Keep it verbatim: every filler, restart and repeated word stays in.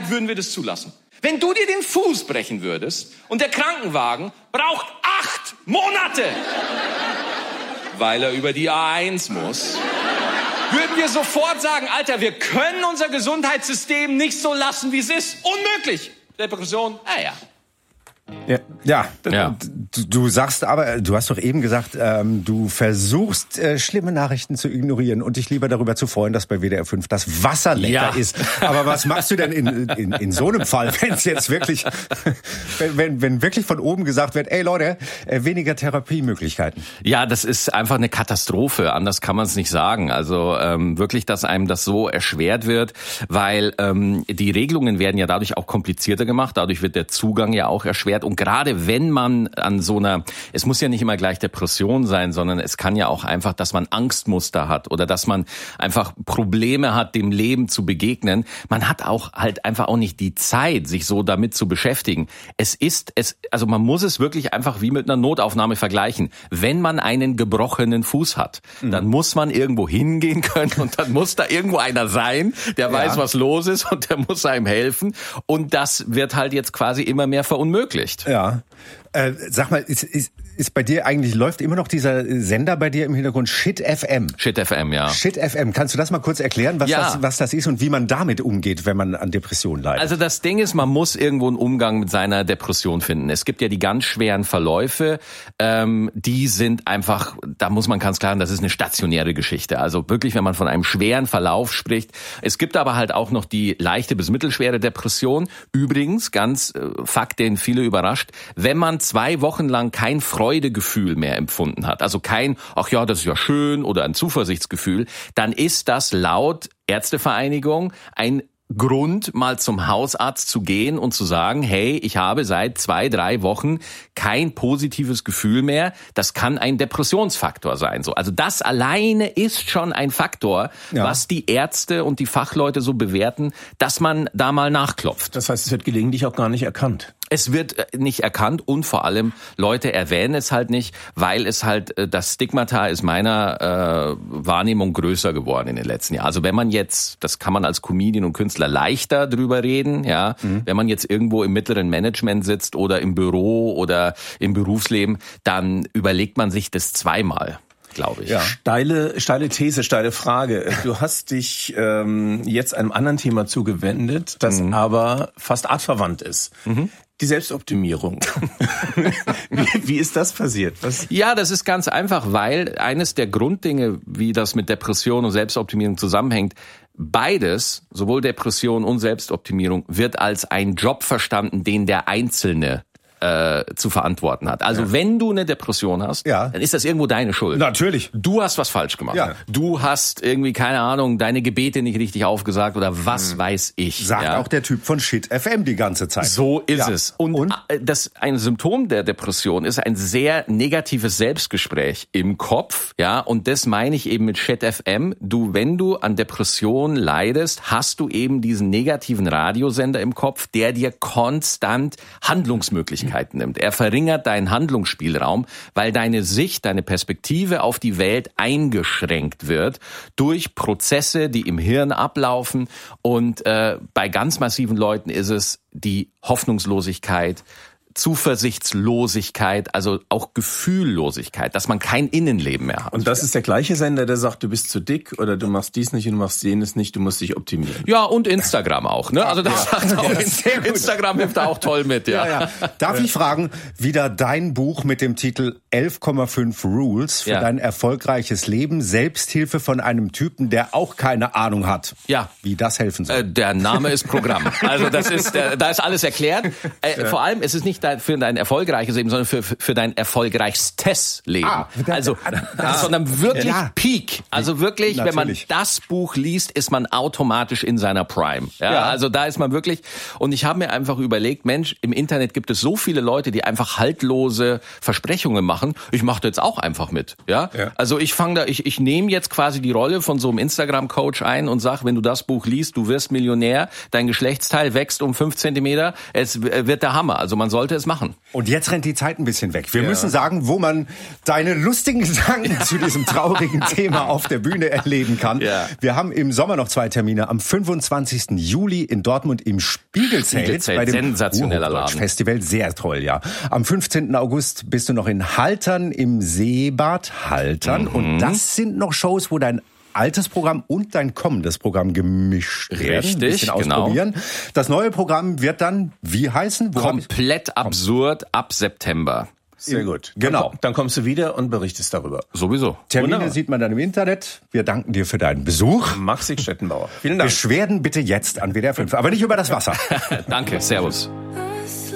Gesundheit würden wir das zulassen. Wenn du dir den Fuß brechen würdest und der Krankenwagen braucht acht Monate, weil er über die A eins muss, würden wir sofort sagen, Alter, wir können unser Gesundheitssystem nicht so lassen, wie es ist. Unmöglich. Depression, naja. Ja, ja. ja. Du, du sagst aber, du hast doch eben gesagt, ähm, du versuchst äh, schlimme Nachrichten zu ignorieren und dich lieber darüber zu freuen, dass bei W D R fünf das Wasser lecker ja. ist. Aber was machst du denn in, in, in so einem Fall, wenn es jetzt wirklich, wenn, wenn, wenn wirklich von oben gesagt wird, ey Leute, äh, weniger Therapiemöglichkeiten? Ja, das ist einfach eine Katastrophe, anders kann man es nicht sagen. Also ähm, wirklich, dass einem das so erschwert wird, weil ähm, die Regelungen werden ja dadurch auch komplizierter gemacht, dadurch wird der Zugang ja auch erschwert. Und gerade wenn man an so einer, es muss ja nicht immer gleich Depression sein, sondern es kann ja auch einfach, dass man Angstmuster hat oder dass man einfach Probleme hat, dem Leben zu begegnen. Man hat auch halt einfach auch nicht die Zeit, sich so damit zu beschäftigen. Es ist, es, also man muss es wirklich einfach wie mit einer Notaufnahme vergleichen. Wenn man einen gebrochenen Fuß hat, mhm. dann muss man irgendwo hingehen können und dann muss da irgendwo einer sein, der ja. weiß, was los ist und der muss einem helfen. Und das wird halt jetzt quasi immer mehr verunmöglicht. Ja. Äh, sag mal, ist, ist, ist bei dir eigentlich, läuft immer noch dieser Sender bei dir im Hintergrund, Shit F M? Shit F M, ja. Shit F M. Kannst du das mal kurz erklären, was, ja. das, was das ist und wie man damit umgeht, wenn man an Depressionen leidet? Also das Ding ist, man muss irgendwo einen Umgang mit seiner Depression finden. Es gibt ja die ganz schweren Verläufe, ähm, die sind einfach, da muss man ganz klar sagen, das ist eine stationäre Geschichte. Also wirklich, wenn man von einem schweren Verlauf spricht. Es gibt aber halt auch noch die leichte bis mittelschwere Depression. Übrigens, ganz äh, Fakt, den viele überrascht, wenn man zwei Wochen lang kein Freudegefühl mehr empfunden hat, also kein, ach ja, das ist ja schön oder ein Zuversichtsgefühl, dann ist das laut Ärztevereinigung ein Grund, mal zum Hausarzt zu gehen und zu sagen, hey, ich habe seit zwei, drei Wochen kein positives Gefühl mehr. Das kann ein Depressionsfaktor sein. So, also das alleine ist schon ein Faktor, ja. was die Ärzte und die Fachleute so bewerten, dass man da mal nachklopft. Das heißt, es wird gelegentlich auch gar nicht erkannt. Es wird nicht erkannt und vor allem Leute erwähnen es halt nicht, weil es halt, das Stigmata ist meiner äh, Wahrnehmung größer geworden in den letzten Jahren. Also wenn man jetzt, das kann man als Comedian und Künstler leichter drüber reden, ja, mhm. wenn man jetzt irgendwo im mittleren Management sitzt oder im Büro oder im Berufsleben, dann überlegt man sich das zweimal. Glaube ich. Ja. Steile, steile These, steile Frage. Du hast dich ähm, jetzt einem anderen Thema zugewendet, das mhm. aber fast artverwandt ist. Mhm. Die Selbstoptimierung. wie, wie ist das passiert? Was? Ja, das ist ganz einfach, weil eines der Grunddinge, wie das mit Depression und Selbstoptimierung zusammenhängt, beides, sowohl Depression und Selbstoptimierung, wird als ein Job verstanden, den der Einzelne äh, zu verantworten hat. Also ja. wenn du eine Depression hast, ja. dann ist das irgendwo deine Schuld. Natürlich. Du hast was falsch gemacht. Ja. Du hast irgendwie, keine Ahnung, deine Gebete nicht richtig aufgesagt oder was hm. weiß ich. Sagt ja. auch der Typ von Shit F M die ganze Zeit. So ist ja. es. Und, Und das ein Symptom der Depression ist ein sehr negatives Selbstgespräch im Kopf. Ja, und das meine ich eben mit Shit F M. Du, wenn du an Depression leidest, hast du eben diesen negativen Radiosender im Kopf, der dir konstant Handlungsmöglichkeiten nimmt. Er verringert deinen Handlungsspielraum, weil deine Sicht, deine Perspektive auf die Welt eingeschränkt wird durch Prozesse, die im Hirn ablaufen. Und äh, bei ganz massiven Leuten ist es die Hoffnungslosigkeit, Zuversichtslosigkeit, also auch Gefühllosigkeit, dass man kein Innenleben mehr hat. Und das ist der gleiche Sender, der sagt, du bist zu dick oder du machst dies nicht und du machst jenes nicht, du musst dich optimieren. Ja, und Instagram auch, ne? Also das ja. sagt auch ja, in, Instagram hilft da auch toll mit, ja. ja, ja. Darf ja. ich fragen, wieder dein Buch mit dem Titel elf Komma fünf Rules für ja. dein erfolgreiches Leben, Selbsthilfe von einem Typen, der auch keine Ahnung hat. Ja. Wie das helfen soll. Äh, der Name ist Programm. Also das ist, äh, da ist alles erklärt. Äh, ja. Vor allem, es ist nicht für dein erfolgreiches Leben, sondern für, für dein erfolgreichstes Leben. Ah, also, das, sondern wirklich ja. Peak. Also wirklich, Natürlich. wenn man das Buch liest, ist man automatisch in seiner Prime. Ja, ja. Also da ist man wirklich, und ich habe mir einfach überlegt, Mensch, im Internet gibt es so viele Leute, die einfach haltlose Versprechungen machen. Ich mache da jetzt auch einfach mit. Ja, ja. Also ich fange da, ich, ich nehme jetzt quasi die Rolle von so einem Instagram-Coach ein und sage, wenn du das Buch liest, du wirst Millionär, dein Geschlechtsteil wächst um fünf Zentimeter, es wird der Hammer. Also man sollte es machen. Und jetzt rennt die Zeit ein bisschen weg. Wir ja. müssen sagen, wo man deine lustigen Gedanken zu diesem traurigen Thema auf der Bühne erleben kann. Ja. Wir haben im Sommer noch zwei Termine. Am fünfundzwanzigsten Juli in Dortmut im Spiegelzelt, Spiegelzelt bei dem sensationeller Laden. Festival. Sehr toll, ja. Am fünfzehnten August bist du noch in Haltern im Seebad Haltern. Mhm. Und das sind noch Shows, wo dein altes Programm und dein kommendes Programm gemischt werden. Richtig, ein bisschen ausprobieren. Genau. Das neue Programm wird dann, wie heißen? Wo Komplett absurd ab September. Sehr gut. Genau. Dann, dann kommst du wieder und berichtest darüber. Sowieso. Termine Wunderbar. Sieht man dann im Internet. Wir danken dir für deinen Besuch. Maxi Stettenbauer. Vielen Dank. Beschwerden bitte jetzt an W D R fünf, aber nicht über das Wasser. Danke, servus.